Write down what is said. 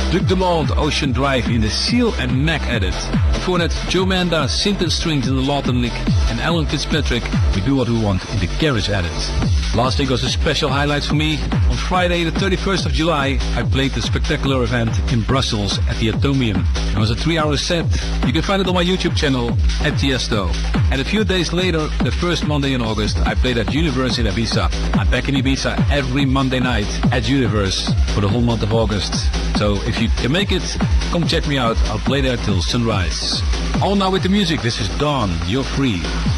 Duc Dumont, Ocean Drive in the Seal and Mac edit. Before that, Joe Manda, Synth and Strings in the Lawton Lick, and Alan Fitzpatrick, We Do What We Want in the Garage edit. Last week was a special highlight for me. On Friday, the 31st of July, I played the spectacular event in Brussels at the Atomium. It was a 3-hour set. You can find it on my YouTube channel at Tiesto. And a few days later, the first Monday in August, I played at Universe in Ibiza. I'm back in Ibiza every Monday night at Universe for the whole month of August. So if you can make it, come check me out. I'll play there till sunrise. On now with the music. This is Dawn. You're free.